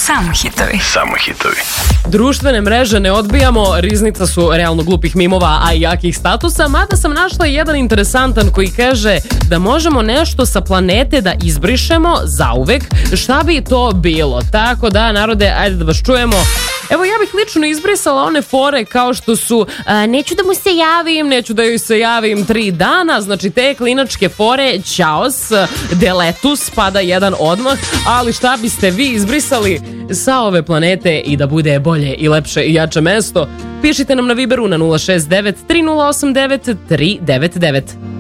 Samo hitovi. Samo hitovi. Društvene mreže ne odbijamo, riznica su realno glupih mimova, a i jakih statusa, mada sam našla jedan interesantan koji kaže da možemo nešto sa planete da izbrišemo zauvek, šta bi to bilo? Tako da, narode, ajde da vas čujemo. Evo, ja bih lično izbrisala one fore kao što su neću da mu se javim, neću da joj se javim 3 dana, znači te klinačke fore, ćaos, deletus, pada jedan odmah, ali šta biste vi izbrisali sa ove planete i da bude bolje i lepše i jače mesto? Pišite nam na Viberu na 069 3089 399.